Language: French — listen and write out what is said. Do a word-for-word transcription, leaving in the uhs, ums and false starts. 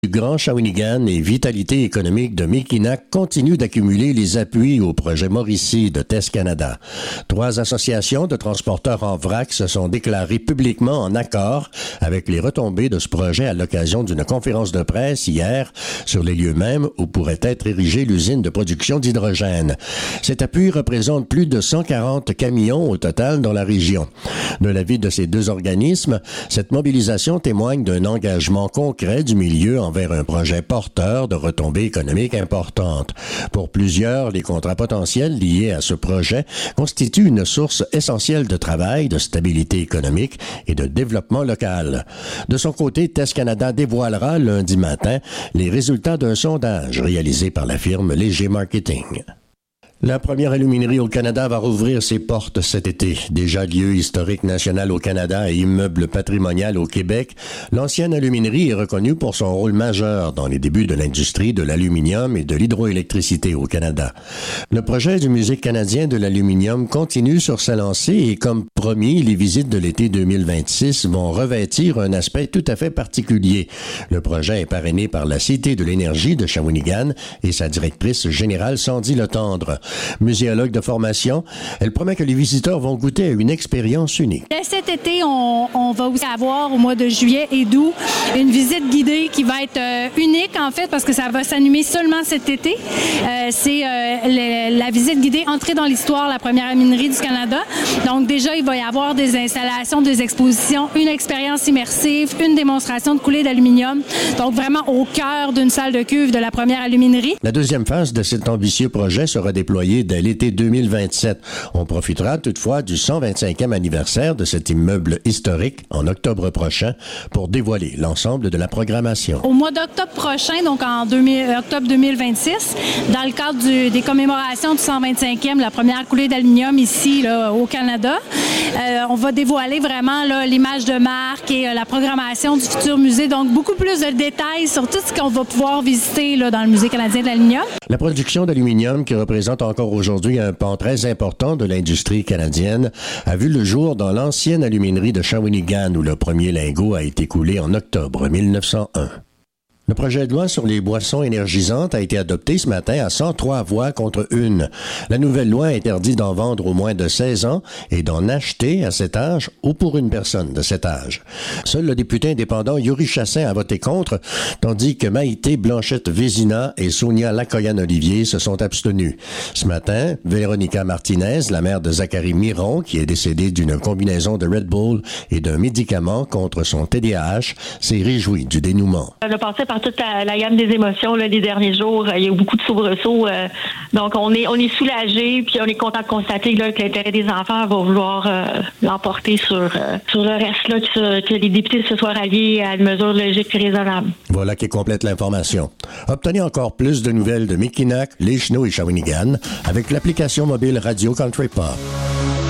du Grand Shawinigan et Vitalité économique de Mekinac continuent d'accumuler les appuis au projet Mauricie de Test Canada. Trois associations de transporteurs en vrac se sont déclarées publiquement en accord avec les retombées de ce projet à l'occasion d'une conférence de presse hier sur les lieux mêmes où pourrait être érigée l'usine de production d'hydrogène. Cet appui représente plus de cent quarante camions au total dans la région. De l'avis de ces deux organismes, cette mobilisation témoigne d'un engagement concret du milieu en vers un projet porteur de retombées économiques importantes. Pour plusieurs, les contrats potentiels liés à ce projet constituent une source essentielle de travail, de stabilité économique et de développement local. De son côté, Test Canada dévoilera lundi matin les résultats d'un sondage réalisé par la firme Léger Marketing. La première aluminerie au Canada va rouvrir ses portes cet été. Déjà lieu historique national au Canada et immeuble patrimonial au Québec, l'ancienne aluminerie est reconnue pour son rôle majeur dans les débuts de l'industrie de l'aluminium et de l'hydroélectricité au Canada. Le projet du Musée canadien de l'aluminium continue sur sa lancée et comme promis, les visites de l'été deux mille vingt-six vont revêtir un aspect tout à fait particulier. Le projet est parrainé par la Cité de l'énergie de Shawinigan et sa directrice générale Sandy Letendre. Muséologue de formation, elle promet que les visiteurs vont goûter à une expérience unique. Cet été, on, on va aussi avoir au mois de juillet et d'août une visite guidée qui va être euh, unique en fait parce que ça va s'animer seulement cet été. Euh, c'est euh, le, la visite guidée Entrée dans l'histoire, la première aluminerie du Canada. Donc déjà, il va y avoir des installations, des expositions, une expérience immersive, une démonstration de coulée d'aluminium. Donc vraiment au cœur d'une salle de cuve de la première aluminerie. La deuxième phase de cet ambitieux projet sera déployée dès l'été deux mille vingt-sept. On profitera toutefois du cent vingt-cinquième anniversaire de cet immeuble historique en octobre prochain pour dévoiler l'ensemble de la programmation. Au mois d'octobre prochain, donc en deux mille, octobre deux mille vingt-six, dans le cadre du, des commémorations du cent vingt-cinquième, la première coulée d'aluminium ici là, au Canada, euh, on va dévoiler vraiment là, l'image de marque et euh, la programmation du futur musée. Donc beaucoup plus de détails sur tout ce qu'on va pouvoir visiter là, dans le Musée canadien de l'aluminium. La production d'aluminium, qui représente encore aujourd'hui un pan très important de l'industrie canadienne, a vu le jour dans l'ancienne aluminerie de Shawinigan où le premier lingot a été coulé en octobre mille neuf cent un. Le projet de loi sur les boissons énergisantes a été adopté ce matin à cent trois voix contre une. La nouvelle loi interdit d'en vendre au moins de seize ans et d'en acheter à cet âge ou pour une personne de cet âge. Seul le député indépendant Yuri Chassin a voté contre, tandis que Maïté Blanchette-Vézina et Sonia Lacoyan-Olivier se sont abstenus. Ce matin, Véronica Martinez, la mère de Zachary Miron, qui est décédé d'une combinaison de Red Bull et d'un médicament contre son T D A H, s'est réjouie du dénouement. On a passé par toute la, la gamme des émotions là, les derniers jours. Il y a eu beaucoup de soubresauts. Euh, donc, on est on est soulagés, puis on est content de constater là, que l'intérêt des enfants va vouloir euh, l'emporter sur, euh, sur le reste, là, que, que les députés se soient ralliés à une mesure logique et raisonnable. Voilà qui complète l'information. Obtenez encore plus de nouvelles de Mekinac, les Chenaux et Shawinigan avec l'application mobile Radio Country Pop.